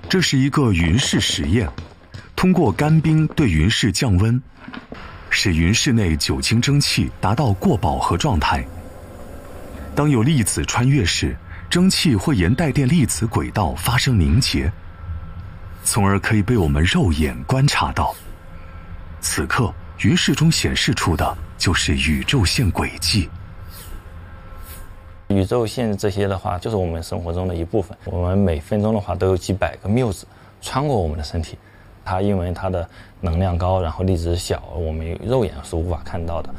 这是一个云室实验，通过干冰对云室降温，使云室内酒精蒸汽达到过饱和状态。当有粒子穿越时，蒸汽会沿带电粒子轨道发生凝结，从而可以被我们肉眼观察到。此刻云室中显示出的就是宇宙线轨迹。 宇宙线这些的话，就是我们生活中的一部分。我们每分钟的话都有几百个缪子穿过我们的身体，它因为它的能量高，然后粒子小，我们肉眼是无法看到的。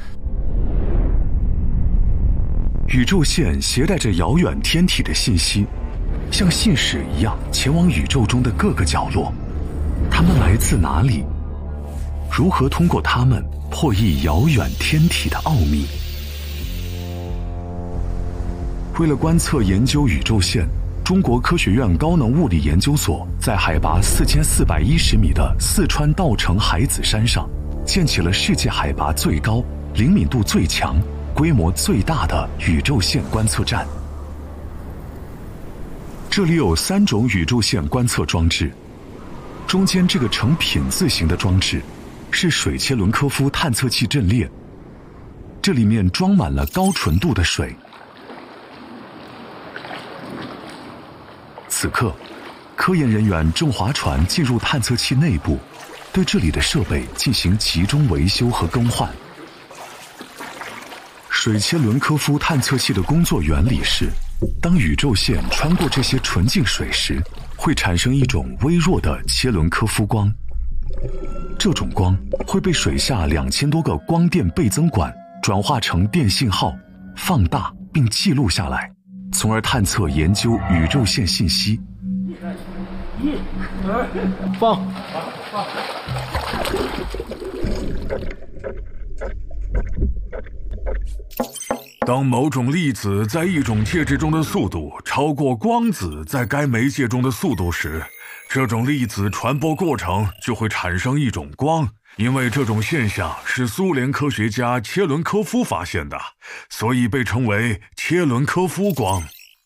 宇宙线携带着遥远天体的信息，像信使一样前往宇宙中的各个角落。它们来自哪里？如何通过它们破译遥远天体的奥秘？为了观测研究宇宙线，中国科学院高能物理研究所在海拔4410米的四川稻城海子山上，建起了世界海拔最高、灵敏度最强、规模最大的宇宙线观测站。这里有3种宇宙线观测装置，中间这个呈品字形的装置是水切伦科夫探测器阵列，这里面装满了高纯度的水。此刻，科研人员正划船进入探测器内部，对这里的设备进行集中维修和更换。水切伦科夫探测器的工作原理是，当宇宙线穿过这些纯净水时，会产生一种微弱的切伦科夫光。这种光会被水下2000多个光电倍增管转化成电信号，放大并记录下来，从而探测研究宇宙线信息。 放。 当某种粒子在一种介质中的速度超过光子在该媒介中的速度时，这种粒子传播过程就会产生一种光。因为这种现象是苏联科学家切伦科夫发现的，所以被称为切伦科夫光。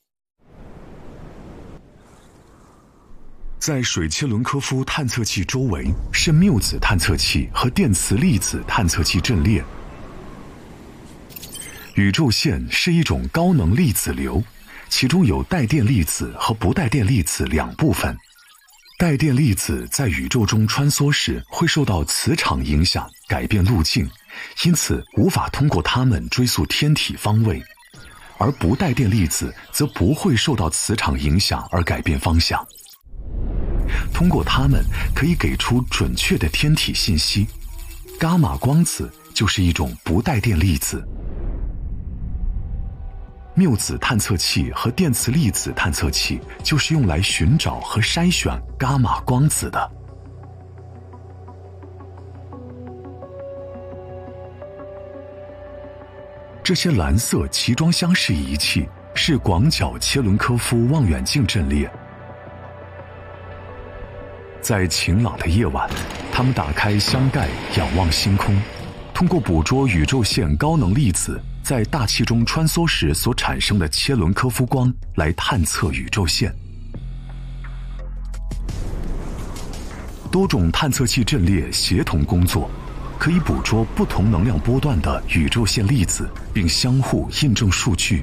在水切伦科夫探测器周围是缪子探测器和电磁粒子探测器阵列。宇宙线是一种高能粒子流，其中有带电粒子和不带电粒子2部分。带电粒子在宇宙中穿梭时会受到磁场影响，改变路径，因此无法通过它们追溯天体方位。而不带电粒子则不会受到磁场影响而改变方向。通过它们可以给出准确的天体信息。伽马光子就是一种不带电粒子。缪子探测器和电磁粒子探测器就是用来寻找和筛选伽马光子的。这些蓝色集装箱式仪器是广角切伦科夫望远镜阵列。在晴朗的夜晚，他们打开箱盖仰望星空，通过捕捉宇宙线高能粒子在大气中穿梭时所产生的切伦科夫光来探测宇宙线。多种探测器阵列协同工作，可以捕捉不同能量波段的宇宙线粒子，并相互印证数据。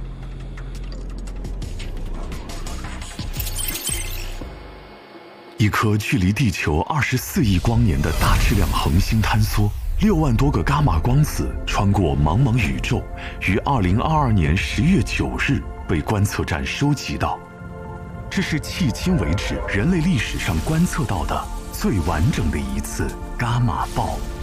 一颗距离地球24亿光年的大质量恒星坍缩，6万多个伽马光子穿过茫茫宇宙，于2022年10月9日被观测站收集到。这是迄今为止人类历史上观测到的最完整的一次伽马暴。